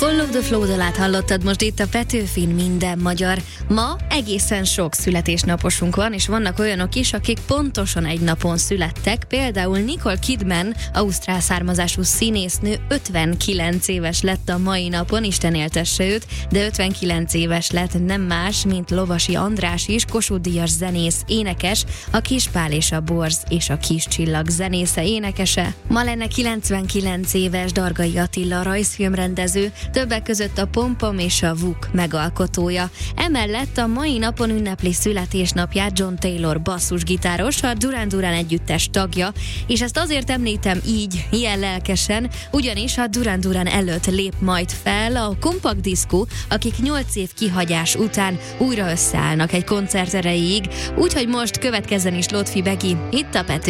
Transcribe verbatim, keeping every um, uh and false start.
Follow the Flow dalát hallottad most itt a Petőfin Minden Magyar. Ma egészen sok születésnaposunk van, és vannak olyanok is, akik pontosan egy napon születtek. Például Nicole Kidman, ausztrál származású színésznő, ötvenkilenc éves lett a mai napon, Isten éltesse őt, de ötvenkilenc éves lett nem más, mint Lovasi András is, Kossuth-díjas zenész, énekes, a Kis Pál és a Borz és a Kis Csillag zenésze, énekese. Ma lenne kilencvenkilenc éves Dargai Attila, rajzfilmrendező, többek között a Pom-Pom és a Vuk megalkotója. Emellett a mai napon ünnepli születésnapját John Taylor basszusgitáros, a Duran Duran együttes tagja, és ezt azért említem így, ilyen lelkesen, ugyanis a Duran Duran előtt lép majd fel a Kompakt Diszkó, akik nyolc év kihagyás után újra összeállnak egy koncert erejéig, úgyhogy most következzen is Lotfi Begi, itt a Pető.